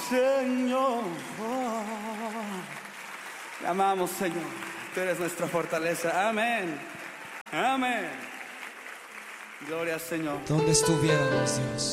Señor. Te amamos, Señor. Tú eres nuestra fortaleza. Amén. Amén. Gloria al Señor. Donde estuviéramos, Dios.